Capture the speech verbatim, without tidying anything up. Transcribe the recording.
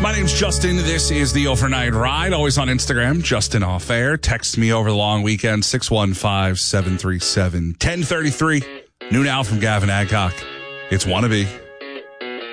My name's Justin. This is the Overnight Ride. Always on Instagram, Justin Off Air. Text me over the long weekend, six one five, seven three seven, one zero three three. New now from Gavin Adcock. It's Wannabe.